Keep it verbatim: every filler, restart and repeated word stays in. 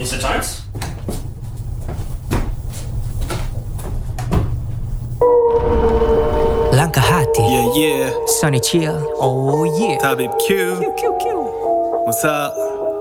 Mister Jones? Lankahati, Yeah, yeah. Sunny Chill, oh yeah. Tabib Q. Q, Q, Q. What's up?